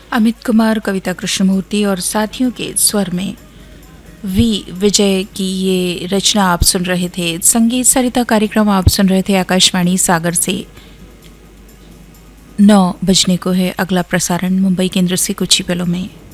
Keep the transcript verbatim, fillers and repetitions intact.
अमित कुमार, कविता कृष्णमूर्ति और साथियों के स्वर में वी विजय की ये रचना आप सुन रहे थे। संगीत सरिता कार्यक्रम आप सुन रहे थे आकाशवाणी सागर से। नौ बजने को है अगला प्रसारण मुंबई केंद्र से कुछ ही पलों में।